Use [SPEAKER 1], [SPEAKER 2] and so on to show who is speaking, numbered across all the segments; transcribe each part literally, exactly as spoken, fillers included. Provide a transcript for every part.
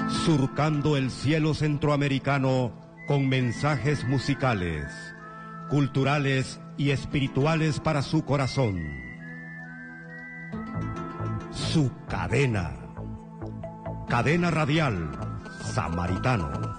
[SPEAKER 1] Surcando el cielo centroamericano con mensajes musicales, culturales y espirituales para su corazón. Su cadena. Cadena Radial Samaritano.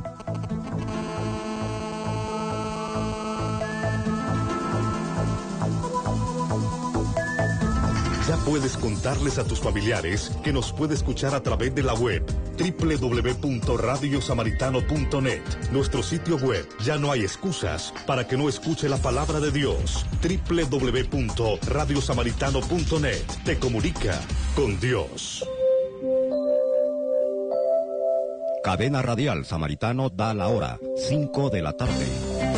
[SPEAKER 2] Ya puedes contarles a tus familiares que nos puede escuchar a través de la web doble u doble u doble u punto radio samaritano punto net. Nuestro sitio web, ya no hay excusas para que no escuche la palabra de Dios. doble u doble u doble u punto radio samaritano punto net. Te comunica con Dios.
[SPEAKER 1] Cadena Radial Samaritano da la hora, cinco de la tarde.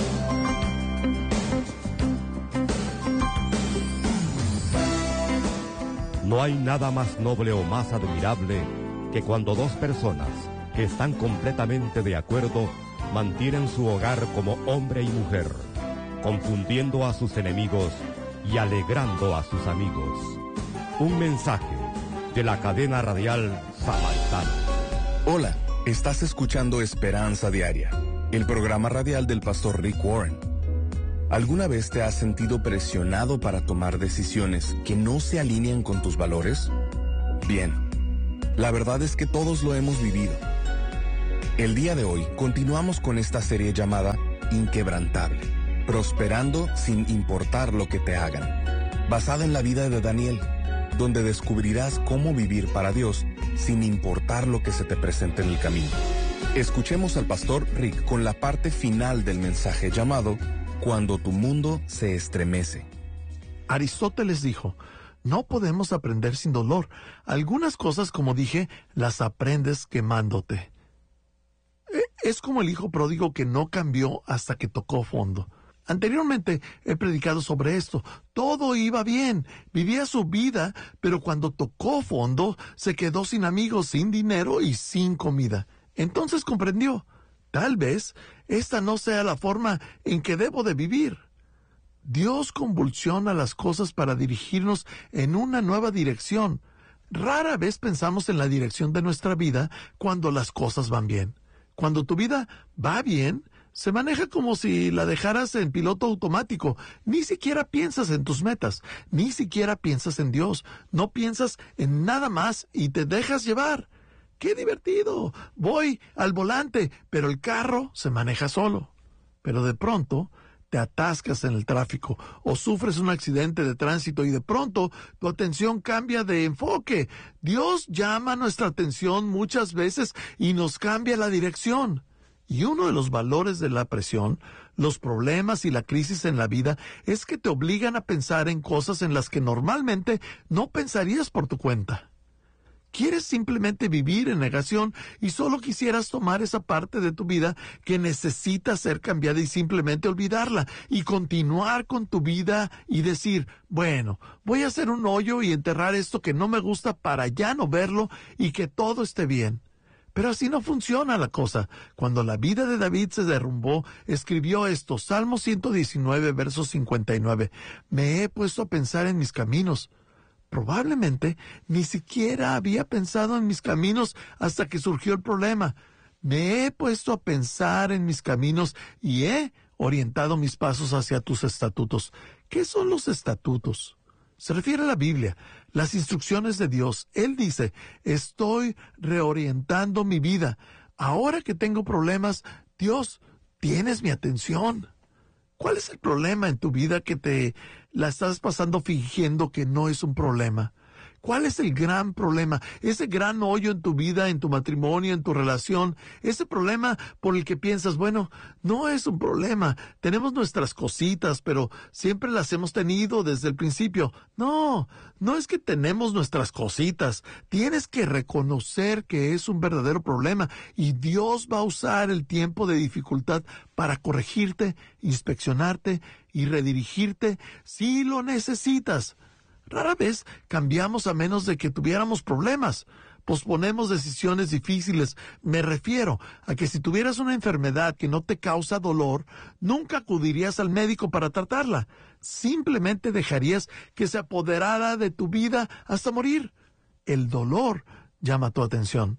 [SPEAKER 1] No hay nada más noble o más admirable que cuando dos personas que están completamente de acuerdo mantienen su hogar como hombre y mujer, confundiendo a sus enemigos y alegrando a sus amigos. Un mensaje de la cadena radial Samaritano.
[SPEAKER 3] Hola, estás escuchando Esperanza Diaria, el programa radial del pastor Rick Warren. ¿Alguna vez te has sentido presionado para tomar decisiones que no se alinean con tus valores? Bien, la verdad es que todos lo hemos vivido. El día de hoy continuamos con esta serie llamada Inquebrantable, prosperando sin importar lo que te hagan, basada en la vida de Daniel, donde descubrirás cómo vivir para Dios sin importar lo que se te presente en el camino. Escuchemos al pastor Rick con la parte final del mensaje llamado Cuando tu mundo se estremece.
[SPEAKER 4] Aristóteles dijo, no podemos aprender sin dolor. Algunas cosas, como dije, las aprendes quemándote. Es como el hijo pródigo que no cambió hasta que tocó fondo. Anteriormente he predicado sobre esto. Todo iba bien, vivía su vida, pero cuando tocó fondo, se quedó sin amigos, sin dinero y sin comida. Entonces comprendió. Tal vez esta no sea la forma en que debo de vivir. Dios convulsiona las cosas para dirigirnos en una nueva dirección. Rara vez pensamos en la dirección de nuestra vida cuando las cosas van bien. Cuando tu vida va bien, se maneja como si la dejaras en piloto automático. Ni siquiera piensas en tus metas, ni siquiera piensas en Dios. No piensas en nada más y te dejas llevar. ¡Qué divertido! Voy al volante, pero el carro se maneja solo. Pero de pronto te atascas en el tráfico o sufres un accidente de tránsito y de pronto tu atención cambia de enfoque. Dios llama nuestra atención muchas veces y nos cambia la dirección. Y uno de los valores de la presión, los problemas y la crisis en la vida es que te obligan a pensar en cosas en las que normalmente no pensarías por tu cuenta. ¿Quieres simplemente vivir en negación y solo quisieras tomar esa parte de tu vida que necesita ser cambiada y simplemente olvidarla y continuar con tu vida y decir, bueno, voy a hacer un hoyo y enterrar esto que no me gusta para ya no verlo y que todo esté bien? Pero así no funciona la cosa. Cuando la vida de David se derrumbó, escribió esto, Salmo ciento diecinueve, verso cincuenta y nueve. Me he puesto a pensar en mis caminos. Probablemente ni siquiera había pensado en mis caminos hasta que surgió el problema. Me he puesto a pensar en mis caminos y he orientado mis pasos hacia tus estatutos. ¿Qué son los estatutos? Se refiere a la Biblia, las instrucciones de Dios. Él dice, estoy reorientando mi vida. Ahora que tengo problemas, Dios, tienes mi atención. ¿Cuál es el problema en tu vida que te la estás pasando fingiendo que no es un problema? ¿Cuál es el gran problema? Ese gran hoyo en tu vida, en tu matrimonio, en tu relación. Ese problema por el que piensas, bueno, no es un problema. Tenemos nuestras cositas, pero siempre las hemos tenido desde el principio. No, no es que tenemos nuestras cositas. Tienes que reconocer que es un verdadero problema y Dios va a usar el tiempo de dificultad para corregirte, inspeccionarte y redirigirte si lo necesitas. Rara vez cambiamos a menos de que tuviéramos problemas. Posponemos decisiones difíciles. Me refiero a que si tuvieras una enfermedad que no te causa dolor, nunca acudirías al médico para tratarla. Simplemente dejarías que se apoderara de tu vida hasta morir. El dolor llama tu atención.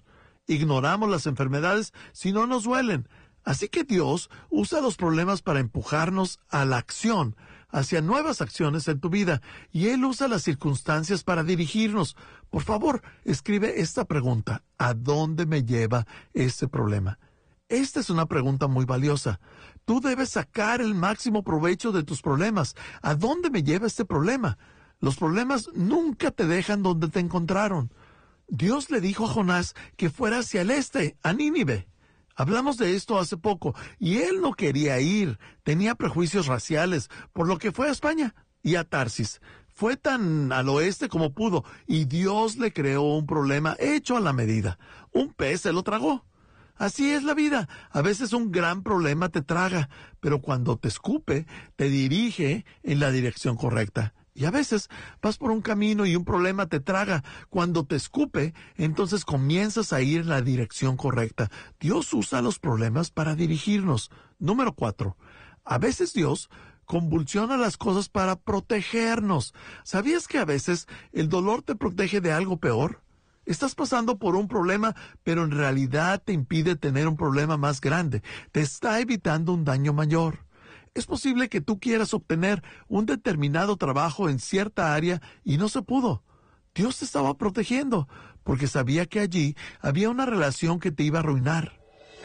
[SPEAKER 4] Ignoramos las enfermedades si no nos duelen. Así que Dios usa los problemas para empujarnos a la acción, hacia nuevas acciones en tu vida, y Él usa las circunstancias para dirigirnos. Por favor, escribe esta pregunta: ¿a dónde me lleva este problema? Esta es una pregunta muy valiosa. Tú debes sacar el máximo provecho de tus problemas. ¿A dónde me lleva este problema? Los problemas nunca te dejan donde te encontraron. Dios le dijo a Jonás que fuera hacia el este, a Nínive. Hablamos de esto hace poco, y él no quería ir. Tenía prejuicios raciales, por lo que fue a España y a Tarsis. Fue tan al oeste como pudo, y Dios le creó un problema hecho a la medida. Un pez se lo tragó. Así es la vida. A veces un gran problema te traga, pero cuando te escupe, te dirige en la dirección correcta. Y a veces vas por un camino y un problema te traga. Cuando te escupe, entonces comienzas a ir en la dirección correcta. Dios usa los problemas para dirigirnos. Número cuatro. A veces Dios convulsiona las cosas para protegernos. ¿Sabías que a veces el dolor te protege de algo peor? Estás pasando por un problema, pero en realidad te impide tener un problema más grande. Te está evitando un daño mayor. Es posible que tú quieras obtener un determinado trabajo en cierta área y no se pudo. Dios te estaba protegiendo porque sabía que allí había una relación que te iba a arruinar.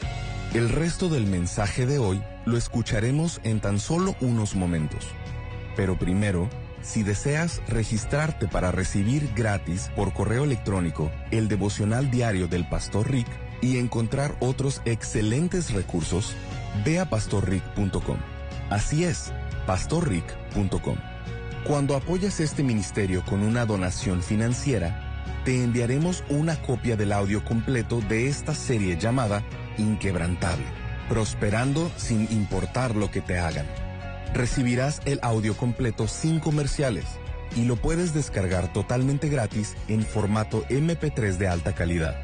[SPEAKER 3] El resto del mensaje de hoy lo escucharemos en tan solo unos momentos. Pero primero, si deseas registrarte para recibir gratis por correo electrónico el devocional diario del Pastor Rick y encontrar otros excelentes recursos, ve a pastor rick punto com. Así es, pastor rick punto com. Cuando apoyas este ministerio con una donación financiera, te enviaremos una copia del audio completo de esta serie llamada Inquebrantable, prosperando sin importar lo que te hagan. Recibirás el audio completo sin comerciales y lo puedes descargar totalmente gratis en formato eme pe tres de alta calidad.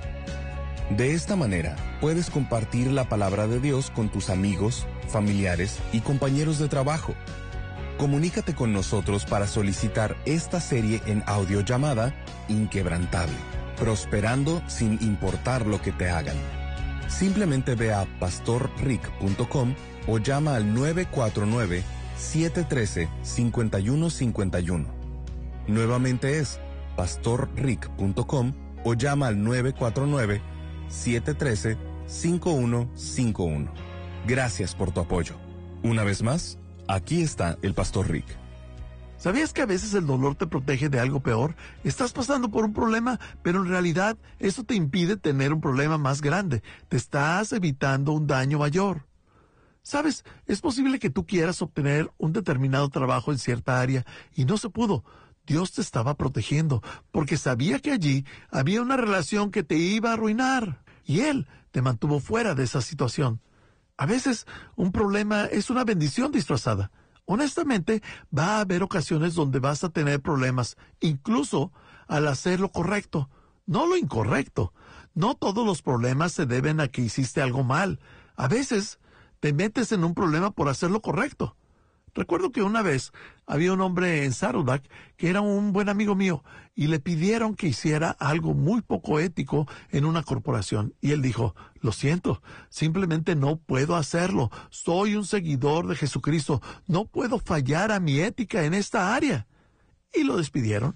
[SPEAKER 3] De esta manera, puedes compartir la palabra de Dios con tus amigos, familiares y compañeros de trabajo. Comunícate con nosotros para solicitar esta serie en audio llamada Inquebrantable, prosperando sin importar lo que te hagan. Simplemente ve a pastor rick punto com o llama al nueve cuatro nueve, siete uno tres, cinco uno cinco uno. Nuevamente es pastor rick punto com o llama al nueve cuatro nueve, siete uno tres, cinco uno cinco uno. Gracias por tu apoyo. Una vez más, aquí está el Pastor Rick.
[SPEAKER 4] ¿Sabías que a veces el dolor te protege de algo peor? Estás pasando por un problema, pero en realidad eso te impide tener un problema más grande. Te estás evitando un daño mayor. ¿Sabes? Es posible que tú quieras obtener un determinado trabajo en cierta área y no se pudo. Dios te estaba protegiendo porque sabía que allí había una relación que te iba a arruinar y Él te mantuvo fuera de esa situación. A veces un problema es una bendición disfrazada. Honestamente, va a haber ocasiones donde vas a tener problemas, incluso al hacer lo correcto, no lo incorrecto. No todos los problemas se deben a que hiciste algo mal. A veces te metes en un problema por hacer lo correcto. Recuerdo que una vez había un hombre en Saddleback que era un buen amigo mío y le pidieron que hiciera algo muy poco ético en una corporación. Y él dijo, lo siento, simplemente no puedo hacerlo. Soy un seguidor de Jesucristo. No puedo fallar a mi ética en esta área. Y lo despidieron.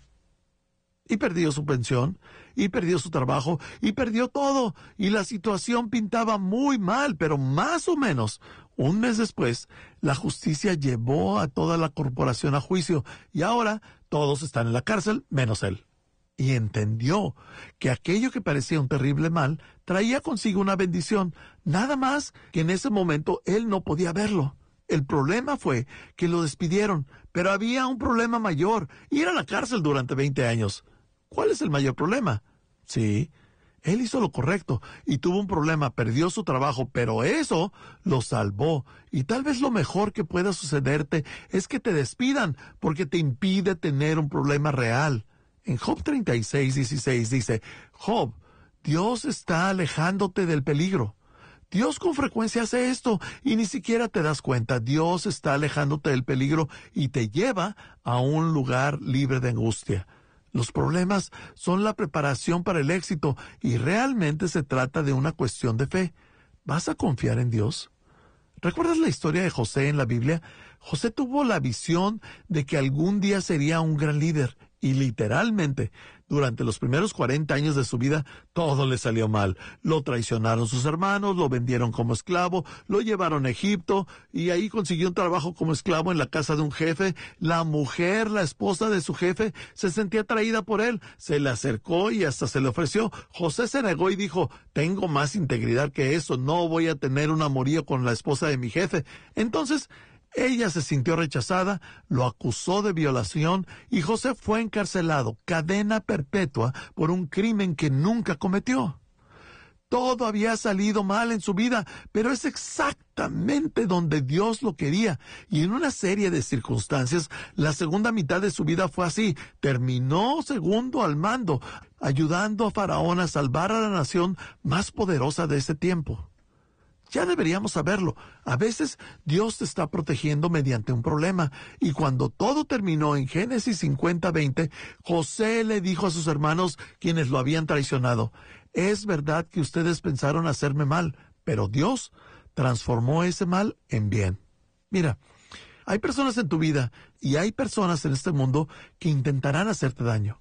[SPEAKER 4] Y perdió su pensión, y perdió su trabajo, y perdió todo. Y la situación pintaba muy mal, pero más o menos un mes después, la justicia llevó a toda la corporación a juicio, y ahora todos están en la cárcel, menos él. Y entendió que aquello que parecía un terrible mal traía consigo una bendición, nada más que en ese momento él no podía verlo. El problema fue que lo despidieron, pero había un problema mayor, ir a la cárcel durante veinte años. ¿Cuál es el mayor problema? Sí, él hizo lo correcto y tuvo un problema, perdió su trabajo, pero eso lo salvó. Y tal vez lo mejor que pueda sucederte es que te despidan porque te impide tener un problema real. En Job treinta y seis, dieciséis dice, Job, Dios está alejándote del peligro. Dios con frecuencia hace esto y ni siquiera te das cuenta. Dios está alejándote del peligro y te lleva a un lugar libre de angustia. Los problemas son la preparación para el éxito y realmente se trata de una cuestión de fe. ¿Vas a confiar en Dios? ¿Recuerdas la historia de José en la Biblia? José tuvo la visión de que algún día sería un gran líder y literalmente, durante los primeros cuarenta años de su vida, todo le salió mal. Lo traicionaron sus hermanos, lo vendieron como esclavo, lo llevaron a Egipto y ahí consiguió un trabajo como esclavo en la casa de un jefe. La mujer, la esposa de su jefe, se sentía atraída por él, se le acercó y hasta se le ofreció. José se negó y dijo, tengo más integridad que eso, no voy a tener un amorío con la esposa de mi jefe. Entonces, ella se sintió rechazada, lo acusó de violación y José fue encarcelado, cadena perpetua, por un crimen que nunca cometió. Todo había salido mal en su vida, pero es exactamente donde Dios lo quería. Y en una serie de circunstancias, la segunda mitad de su vida fue así. Terminó segundo al mando, ayudando a Faraón a salvar a la nación más poderosa de ese tiempo. Ya deberíamos saberlo. A veces Dios te está protegiendo mediante un problema. Y cuando todo terminó en Génesis cincuenta veinte, José le dijo a sus hermanos, quienes lo habían traicionado, es verdad que ustedes pensaron hacerme mal, pero Dios transformó ese mal en bien. Mira, hay personas en tu vida y hay personas en este mundo que intentarán hacerte daño.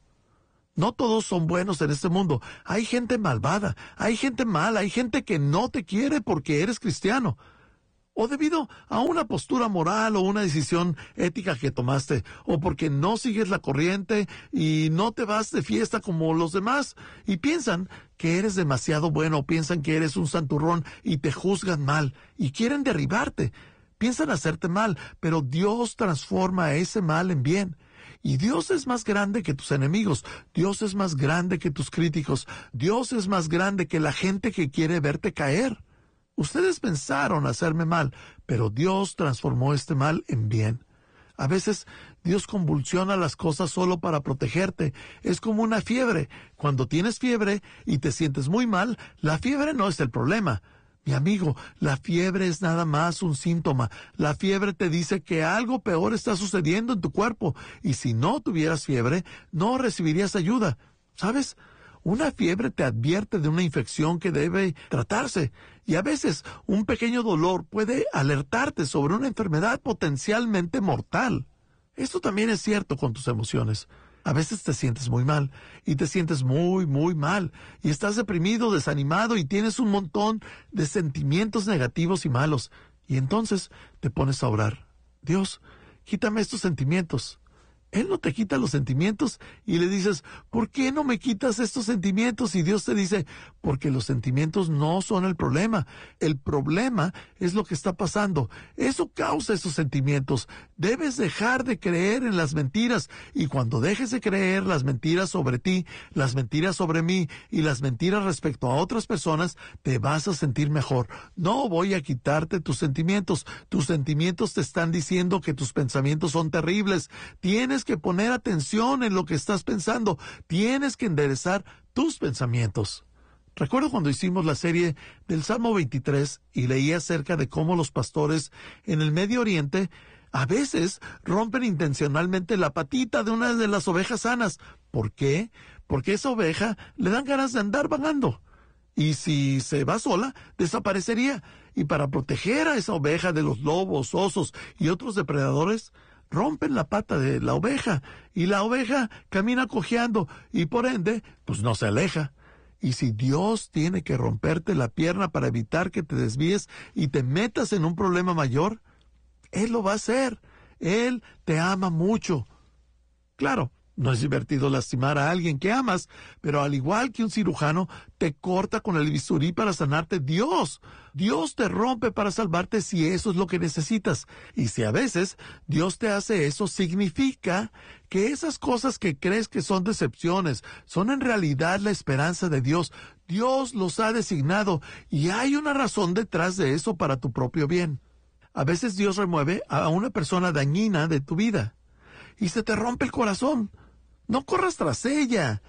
[SPEAKER 4] No todos son buenos en este mundo. Hay gente malvada, hay gente mala, hay gente que no te quiere porque eres cristiano. O debido a una postura moral o una decisión ética que tomaste, o porque no sigues la corriente y no te vas de fiesta como los demás, y piensan que eres demasiado bueno, o piensan que eres un santurrón y te juzgan mal, y quieren derribarte. Piensan hacerte mal, pero Dios transforma ese mal en bien. Y Dios es más grande que tus enemigos, Dios es más grande que tus críticos, Dios es más grande que la gente que quiere verte caer. Ustedes pensaron hacerme mal, pero Dios transformó este mal en bien. A veces Dios convulsiona las cosas solo para protegerte. Es como una fiebre. Cuando tienes fiebre y te sientes muy mal, la fiebre no es el problema. Mi amigo, la fiebre es nada más un síntoma. La fiebre te dice que algo peor está sucediendo en tu cuerpo. Y si no tuvieras fiebre, no recibirías ayuda. ¿Sabes? Una fiebre te advierte de una infección que debe tratarse. Y a veces un pequeño dolor puede alertarte sobre una enfermedad potencialmente mortal. Esto también es cierto con tus emociones. A veces te sientes muy mal, y te sientes muy, muy mal, y estás deprimido, desanimado, y tienes un montón de sentimientos negativos y malos. Y entonces te pones a orar. Dios, quítame estos sentimientos. Él no te quita los sentimientos y le dices, ¿por qué no me quitas estos sentimientos? Y Dios te dice, porque los sentimientos no son el problema. El problema es lo que está pasando. Eso causa esos sentimientos. Debes dejar de creer en las mentiras. Y cuando dejes de creer las mentiras sobre ti, las mentiras sobre mí y las mentiras respecto a otras personas, te vas a sentir mejor. No voy a quitarte tus sentimientos. Tus sentimientos te están diciendo que tus pensamientos son terribles. Tienes que poner atención en lo que estás pensando. Tienes que enderezar tus pensamientos. Recuerdo cuando hicimos la serie del Salmo veintitrés y leí acerca de cómo los pastores en el Medio Oriente a veces rompen intencionalmente la patita de una de las ovejas sanas. ¿Por qué? Porque esa oveja le dan ganas de andar vagando. Y si se va sola, desaparecería. Y para proteger a esa oveja de los lobos, osos y otros depredadores, rompen la pata de la oveja y la oveja camina cojeando y por ende, pues no se aleja. Y si Dios tiene que romperte la pierna para evitar que te desvíes y te metas en un problema mayor, Él lo va a hacer. Él te ama mucho. Claro, no es divertido lastimar a alguien que amas, pero al igual que un cirujano te corta con el bisturí para sanarte, Dios, Dios te rompe para salvarte si eso es lo que necesitas. Y si a veces Dios te hace eso, significa que esas cosas que crees que son decepciones son en realidad la esperanza de Dios. Dios los ha designado y hay una razón detrás de eso para tu propio bien. A veces Dios remueve a una persona dañina de tu vida y se te rompe el corazón. No corras tras ella.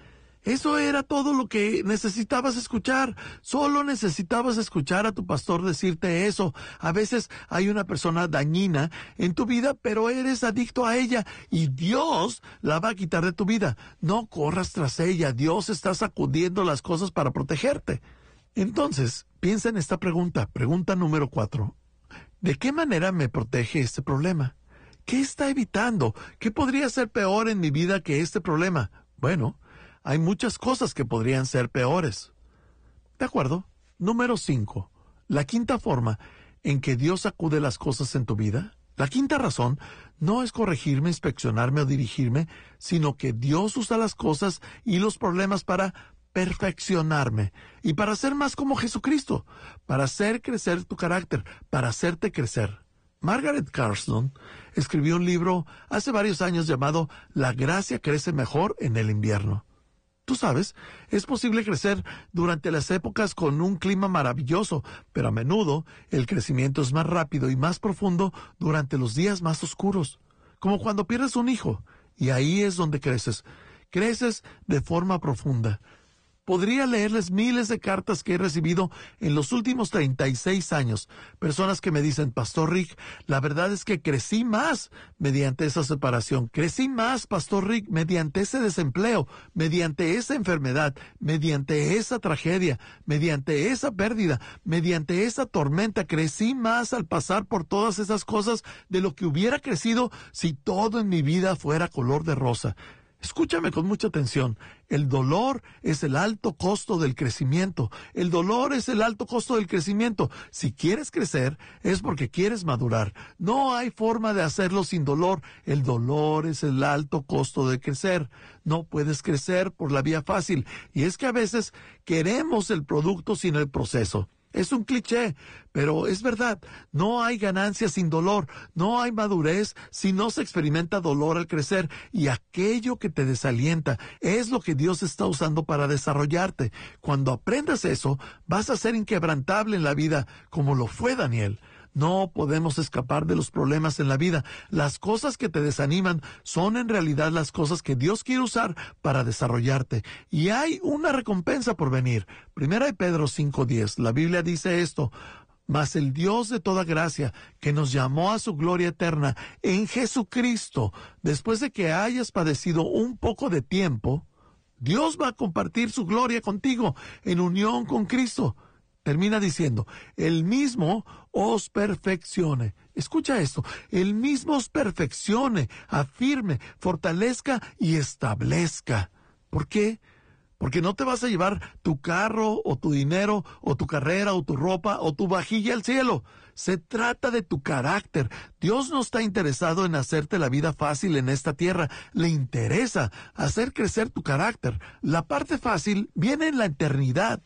[SPEAKER 4] Eso era todo lo que necesitabas escuchar. Solo necesitabas escuchar a tu pastor decirte eso. A veces hay una persona dañina en tu vida, pero eres adicto a ella y Dios la va a quitar de tu vida. No corras tras ella. Dios está sacudiendo las cosas para protegerte. Entonces, piensa en esta pregunta. Pregunta número cuatro. ¿De qué manera me protege este problema? ¿Qué está evitando? ¿Qué podría ser peor en mi vida que este problema? Bueno, hay muchas cosas que podrían ser peores. ¿De acuerdo? Número cinco. La quinta forma en que Dios sacude las cosas en tu vida. La quinta razón no es corregirme, inspeccionarme o dirigirme, sino que Dios usa las cosas y los problemas para perfeccionarme y para ser más como Jesucristo, para hacer crecer tu carácter, para hacerte crecer. Margaret Carson escribió un libro hace varios años llamado La gracia crece mejor en el invierno. Tú sabes, es posible crecer durante las épocas con un clima maravilloso, pero a menudo el crecimiento es más rápido y más profundo durante los días más oscuros, como cuando pierdes un hijo, y ahí es donde creces. Creces de forma profunda. Podría leerles miles de cartas que he recibido en los últimos treinta y seis años. Personas que me dicen, Pastor Rick, la verdad es que crecí más mediante esa separación. Crecí más, Pastor Rick, mediante ese desempleo, mediante esa enfermedad, mediante esa tragedia, mediante esa pérdida, mediante esa tormenta. Crecí más al pasar por todas esas cosas de lo que hubiera crecido si todo en mi vida fuera color de rosa. Escúchame con mucha atención. El dolor es el alto costo del crecimiento. El dolor es el alto costo del crecimiento. Si quieres crecer, es porque quieres madurar. No hay forma de hacerlo sin dolor. El dolor es el alto costo de crecer. No puedes crecer por la vía fácil. Y es que a veces queremos el producto sin el proceso. Es un cliché, pero es verdad. No hay ganancia sin dolor. No hay madurez si no se experimenta dolor al crecer. Y aquello que te desalienta es lo que Dios está usando para desarrollarte. Cuando aprendas eso, vas a ser inquebrantable en la vida, como lo fue Daniel. No podemos escapar de los problemas en la vida. Las cosas que te desaniman son en realidad las cosas que Dios quiere usar para desarrollarte. Y hay una recompensa por venir. Primera de Pedro cinco diez. La Biblia dice esto. Mas el Dios de toda gracia, que nos llamó a su gloria eterna en Jesucristo, después de que hayas padecido un poco de tiempo, Dios va a compartir su gloria contigo en unión con Cristo. Termina diciendo, el mismo os perfeccione. Escucha esto, el mismo os perfeccione, afirme, fortalezca y establezca. ¿Por qué? Porque no te vas a llevar tu carro o tu dinero o tu carrera o tu ropa o tu vajilla al cielo. Se trata de tu carácter. Dios no está interesado en hacerte la vida fácil en esta tierra. Le interesa hacer crecer tu carácter. La parte fácil viene en la eternidad.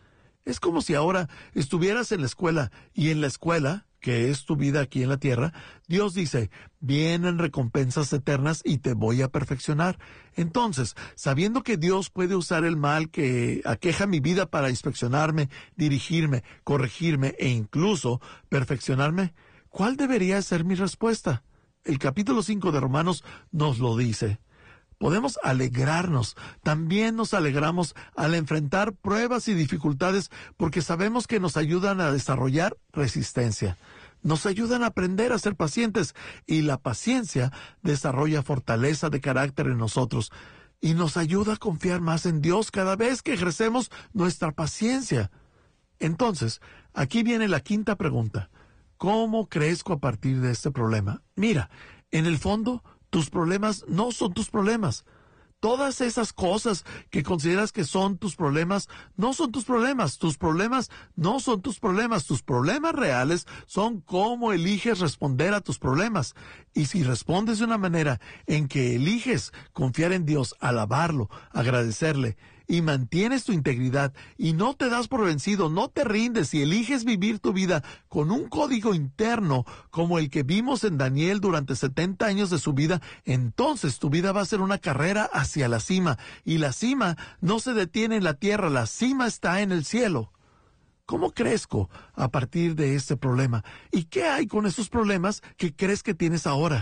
[SPEAKER 4] Es como si ahora estuvieras en la escuela y en la escuela, que es tu vida aquí en la tierra, Dios dice, vienen recompensas eternas y te voy a perfeccionar. Entonces, sabiendo que Dios puede usar el mal que aqueja mi vida para inspeccionarme, dirigirme, corregirme e incluso perfeccionarme, ¿cuál debería ser mi respuesta? El capítulo cinco de Romanos nos lo dice. Podemos alegrarnos. También nos alegramos al enfrentar pruebas y dificultades porque sabemos que nos ayudan a desarrollar resistencia. Nos ayudan a aprender a ser pacientes y la paciencia desarrolla fortaleza de carácter en nosotros y nos ayuda a confiar más en Dios cada vez que ejercemos nuestra paciencia. Entonces, aquí viene la quinta pregunta. ¿Cómo crezco a partir de este problema? Mira, en el fondo, tus problemas no son tus problemas. Todas esas cosas que consideras que son tus problemas, no son tus problemas. Tus problemas no son tus problemas. Tus problemas reales son cómo eliges responder a tus problemas. Y si respondes de una manera en que eliges confiar en Dios, alabarlo, agradecerle, y mantienes tu integridad y no te das por vencido, no te rindes y eliges vivir tu vida con un código interno como el que vimos en Daniel durante setenta años de su vida, entonces tu vida va a ser una carrera hacia la cima y la cima no se detiene en la tierra, la cima está en el cielo. ¿Cómo crezco a partir de este problema? ¿Y qué hay con esos problemas que crees que tienes ahora?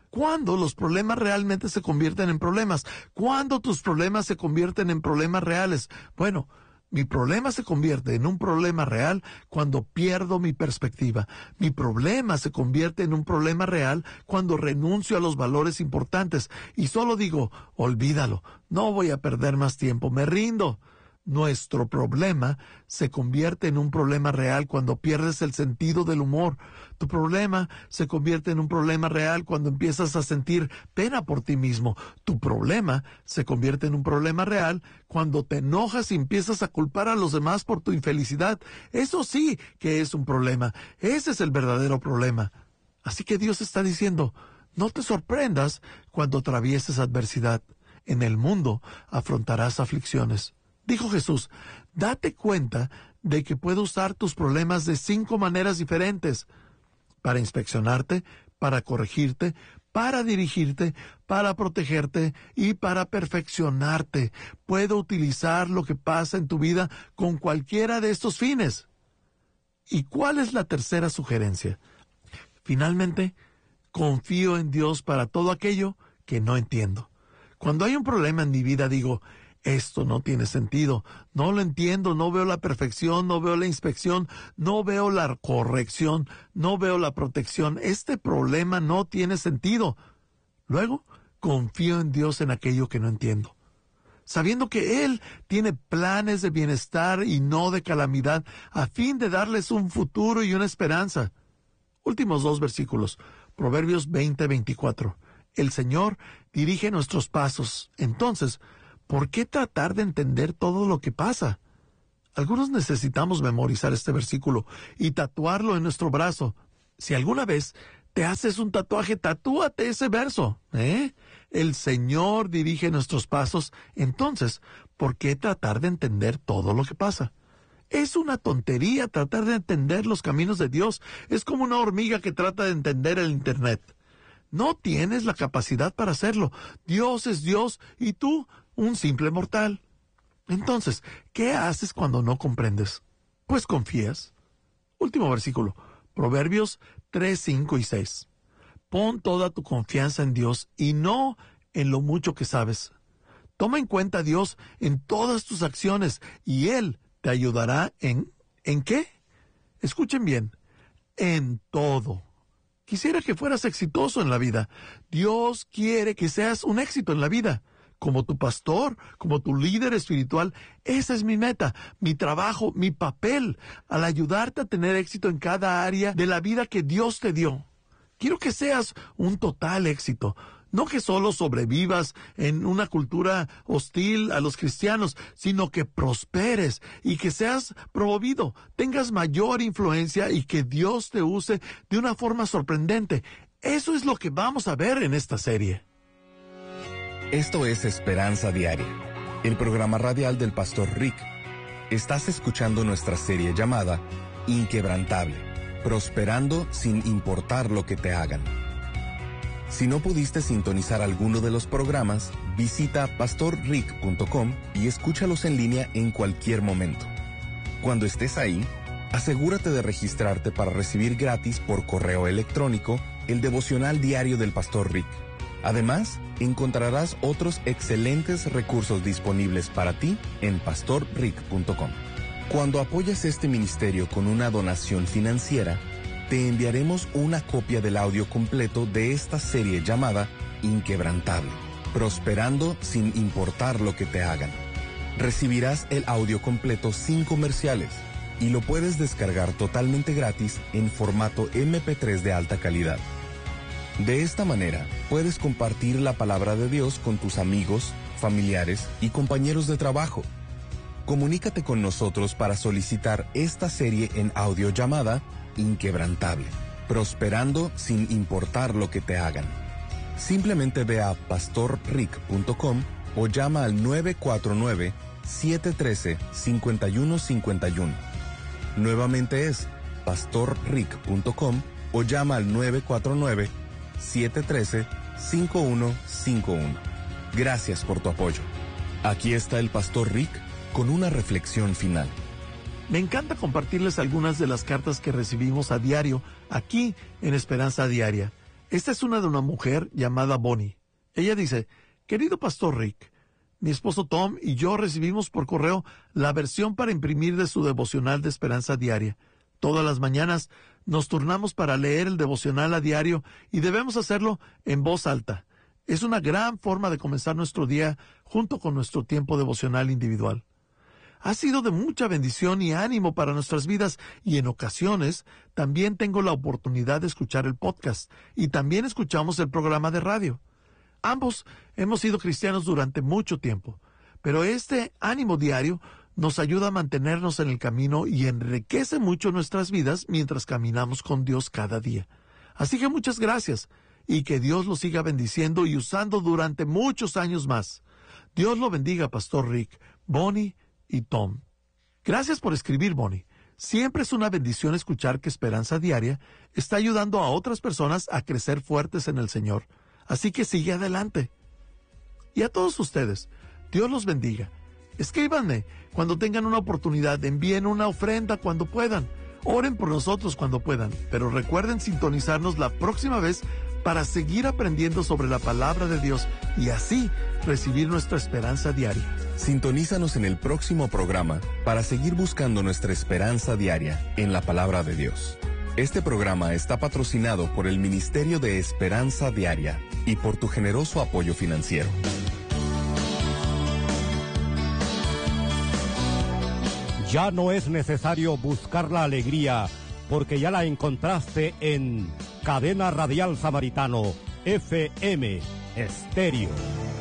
[SPEAKER 4] ¿Cuándo los problemas realmente se convierten en problemas? ¿Cuándo tus problemas se convierten en problemas reales? Bueno, mi problema se convierte en un problema real cuando pierdo mi perspectiva. Mi problema se convierte en un problema real cuando renuncio a los valores importantes y solo digo, olvídalo, no voy a perder más tiempo, me rindo. Nuestro problema se convierte en un problema real cuando pierdes el sentido del humor. Tu problema se convierte en un problema real cuando empiezas a sentir pena por ti mismo. Tu problema se convierte en un problema real cuando te enojas y empiezas a culpar a los demás por tu infelicidad. Eso sí que es un problema. Ese es el verdadero problema. Así que Dios está diciendo, no te sorprendas cuando atravieses adversidad. En el mundo afrontarás aflicciones. Dijo Jesús, date cuenta de que puedo usar tus problemas de cinco maneras diferentes. Para inspeccionarte, para corregirte, para dirigirte, para protegerte y para perfeccionarte. Puedo utilizar lo que pasa en tu vida con cualquiera de estos fines. ¿Y cuál es la tercera sugerencia? Finalmente, confío en Dios para todo aquello que no entiendo. Cuando hay un problema en mi vida, digo, esto no tiene sentido, no lo entiendo, no veo la perfección, no veo la inspección, no veo la corrección, no veo la protección. Este problema no tiene sentido. Luego, confío en Dios en aquello que no entiendo, sabiendo que Él tiene planes de bienestar y no de calamidad, a fin de darles un futuro y una esperanza. Últimos dos versículos, Proverbios veinte veinticuatro. El Señor dirige nuestros pasos. Entonces, ¿por qué tratar de entender todo lo que pasa? Algunos necesitamos memorizar este versículo y tatuarlo en nuestro brazo. Si alguna vez te haces un tatuaje, tatúate ese verso, ¿eh? El Señor dirige nuestros pasos. Entonces, ¿por qué tratar de entender todo lo que pasa? Es una tontería tratar de entender los caminos de Dios. Es como una hormiga que trata de entender el Internet. No tienes la capacidad para hacerlo. Dios es Dios y tú un simple mortal. Entonces, ¿qué haces cuando no comprendes? Pues confías. Último versículo, Proverbios tres, cinco y seis. Pon toda tu confianza en Dios y no en lo mucho que sabes. Toma en cuenta a Dios en todas tus acciones y Él te ayudará en... ¿En qué? Escuchen bien, en todo. Quisiera que fueras exitoso en la vida. Dios quiere que seas un éxito en la vida. Como tu pastor, como tu líder espiritual, esa es mi meta, mi trabajo, mi papel, al ayudarte a tener éxito en cada área de la vida que Dios te dio. Quiero que seas un total éxito, no que solo sobrevivas en una cultura hostil a los cristianos, sino que prosperes y que seas promovido, tengas mayor influencia y que Dios te use de una forma sorprendente. Eso es lo que vamos a ver en esta serie.
[SPEAKER 3] Esto es Esperanza Diaria, el programa radial del pastor Rick. Estás escuchando nuestra serie llamada Inquebrantable, prosperando sin importar lo que te hagan. Si no pudiste sintonizar alguno de los programas, visita pastor rick punto com y escúchalos en línea en cualquier momento. Cuando estés ahí, asegúrate de registrarte para recibir gratis por correo electrónico el devocional diario del pastor Rick. Además, encontrarás otros excelentes recursos disponibles para ti en pastor rick punto com. Cuando apoyas este ministerio con una donación financiera, te enviaremos una copia del audio completo de esta serie llamada Inquebrantable, prosperando sin importar lo que te hagan. Recibirás el audio completo sin comerciales y lo puedes descargar totalmente gratis en formato eme pe tres de alta calidad. De esta manera, puedes compartir la palabra de Dios con tus amigos, familiares y compañeros de trabajo. Comunícate con nosotros para solicitar esta serie en audio llamada Inquebrantable, prosperando sin importar lo que te hagan. Simplemente ve a pastor rick punto com o llama al nueve cuatro nueve, siete uno tres, cinco uno cinco uno. Nuevamente es pastor rick punto com o llama al nueve cuatro nueve, siete uno tres, cinco uno cinco uno. Gracias por tu apoyo. Aquí está el pastor Rick con una reflexión final.
[SPEAKER 4] Me encanta compartirles algunas de las cartas que recibimos a diario aquí en Esperanza Diaria. Esta es una de una mujer llamada Bonnie. Ella dice, querido Pastor Rick, mi esposo Tom y yo recibimos por correo la versión para imprimir de su devocional de Esperanza Diaria. Todas las mañanas nos turnamos para leer el devocional a diario y debemos hacerlo en voz alta. Es una gran forma de comenzar nuestro día junto con nuestro tiempo devocional individual. Ha sido de mucha bendición y ánimo para nuestras vidas y en ocasiones también tengo la oportunidad de escuchar el podcast y también escuchamos el programa de radio. Ambos hemos sido cristianos durante mucho tiempo, pero este ánimo diario nos ayuda a mantenernos en el camino y enriquece mucho nuestras vidas mientras caminamos con Dios cada día. Así que muchas gracias y que Dios lo siga bendiciendo y usando durante muchos años más. Dios lo bendiga, Pastor Rick, Bonnie y Tom. Gracias por escribir, Bonnie. Siempre es una bendición escuchar que Esperanza Diaria está ayudando a otras personas a crecer fuertes en el Señor. Así que sigue adelante. Y a todos ustedes, Dios los bendiga. Escríbanme cuando tengan una oportunidad, envíen una ofrenda cuando puedan. Oren por nosotros cuando puedan, pero recuerden sintonizarnos la próxima vez para seguir aprendiendo sobre la palabra de Dios y así recibir nuestra esperanza diaria.
[SPEAKER 3] Sintonízanos en el próximo programa para seguir buscando nuestra esperanza diaria en la palabra de Dios. Este programa está patrocinado por el Ministerio de Esperanza Diaria y por tu generoso apoyo financiero.
[SPEAKER 1] Ya no es necesario buscar la alegría, porque ya la encontraste en Cadena Radial Samaritano, F M Estéreo.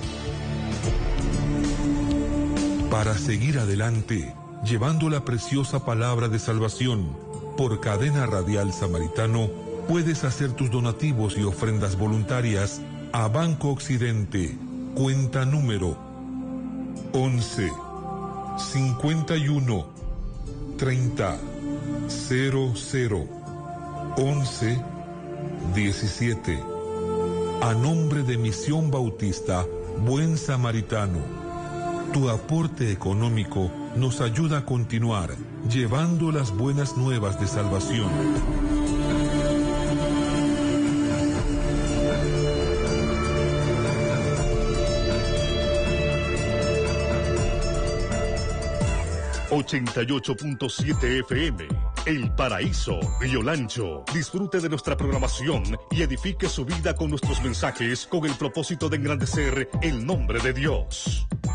[SPEAKER 2] Para seguir adelante, llevando la preciosa palabra de salvación, por Cadena Radial Samaritano, puedes hacer tus donativos y ofrendas voluntarias a Banco Occidente, cuenta número once, cincuenta y uno, treinta, cero cero, once, diecisiete. A nombre de Misión Bautista, Buen Samaritano. Tu aporte económico nos ayuda a continuar llevando las buenas nuevas de salvación. ochenta y ocho punto siete F M, El Paraíso, Río Lancho. Disfrute de nuestra programación y edifique su vida con nuestros mensajes con el propósito de engrandecer el nombre de Dios.